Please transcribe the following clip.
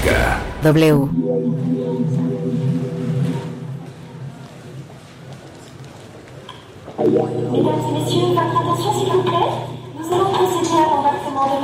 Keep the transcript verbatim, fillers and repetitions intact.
música. W. Mesdames et messieurs, votre attention s'il vous plaît. Nous allons procéder à l'embarquement de